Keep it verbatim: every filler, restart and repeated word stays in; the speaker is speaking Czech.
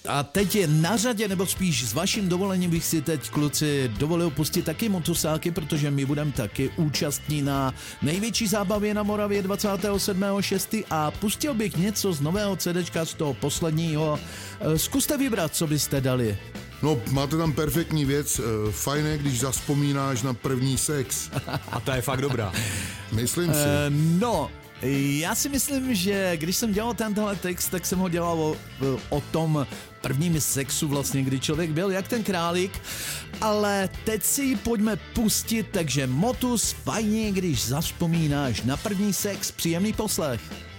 A teď je na řadě, nebo spíš s vaším dovolením bych si teď, kluci, dovolil pustit taky motosáky, protože my budeme taky účastní na největší zábavě na Moravě dvacátého sedmého šestého a pustil bych něco z nového CDčka, z toho posledního. Zkuste vybrat, co byste dali. No, máte tam perfektní věc, fajné, když zavzpomínáš na první sex. A ta je fakt dobrá. Myslím si. Uh, no, já si myslím, že když jsem dělal tenhle text, tak jsem ho dělal o, o tom prvním sexu vlastně, kdy člověk byl jak ten králík, ale teď si ji pojďme pustit, takže Motus, fajně, když zavzpomínáš na první sex, příjemný poslech.